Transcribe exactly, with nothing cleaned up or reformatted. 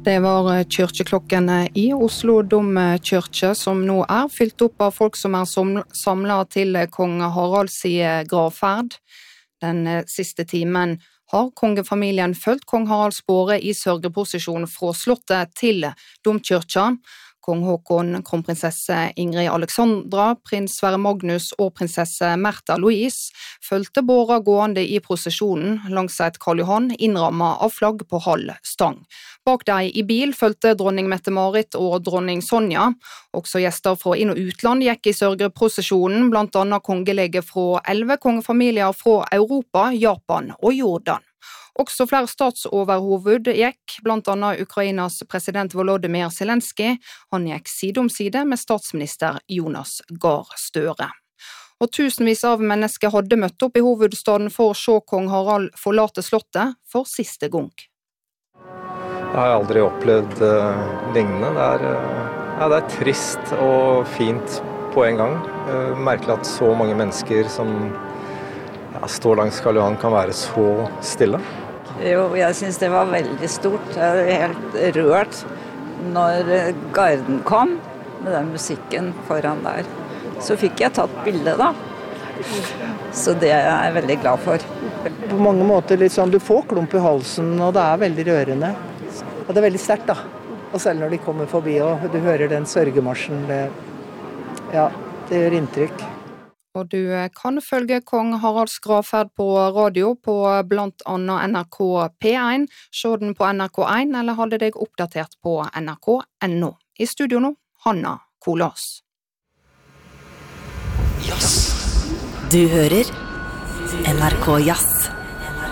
Det var kyrkjeklokkene i Oslo domkyrkje som nå er fylt opp av folk som er samlet til kong Haralds gravferd. Den siste timen har kongefamilien følgt kong Haralds båre i sørgeposisjon fra slottet til domkyrkja. Kong Håkon, kronprinsesse Ingrid Alexandra, prins Sverre Magnus og prinsesse Märtha Louise følte båra gående i prosesjonen langs et Karl Johan innrammet av flagg på halv stang. Bak deg i bil følte dronning Mette-Marit og dronning Sonja. Også gjester fra inn- og utland gikk i sørgeprosesjonen, blant annet kongelege fra elleve kongefamilier fra Europa, Japan og Jordan. Også flere statsoverhoved gikk, blant annet Ukrainas president Volodymyr Zelensky. Han gikk side om side med statsminister Jonas Gahr Støre. Og tusenvis av mennesker hadde møtt opp i hovedstaden for å se kong Harald forlate slottet for siste gang. Jeg har aldri opplevd uh, lignende. Det er, uh, ja, det er trist og fint på en gang. Uh, merkelig at så mange mennesker som ja, står langs Karl Johan kan være så stille. Jo, jeg synes det var veldig stort. Jeg er helt rørt når garden kom med den musikken foran der. Så fikk jeg tatt bildet da. Så det er jeg veldig glad for. På mange måter litt sånn, du får klump i halsen, og det er veldig rørende. Og det er veldig sterkt da. Og selv når de kommer forbi og du hører den sørgemarsjen, det, ja, det gjør inntrykk. Og du kan følge kong Haralds gravferd på radio på blant annet N R K P én, se den på N R K én eller holde deg oppdatert på N R K punktum N O. I studio nå, Hanna Kolås. Jazz. Du hører N R K Jazz.